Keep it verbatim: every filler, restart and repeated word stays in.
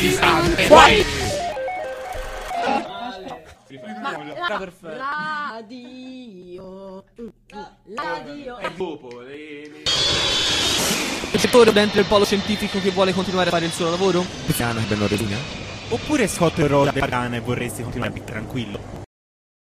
Guai! Radio, radio. E dopo Il settore dentro il polo scientifico che vuole continuare a fare il suo lavoro? Piano, bello Resina. Oppure Scott e Rosa del Pagana e vorresti continuare più tranquillo?